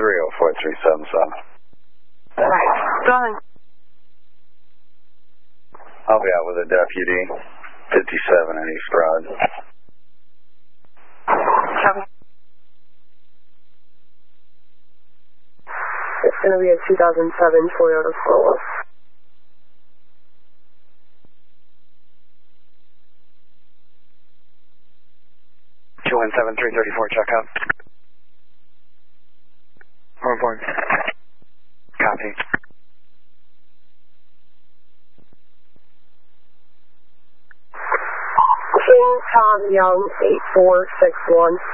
304-377. Alright, Darling. I'll be out with a deputy. 57 in East Broad. Copy. It's going to be a 2007 Toyota Corolla. 217-334, check out. Report. Copy. King Tom Young, 8461.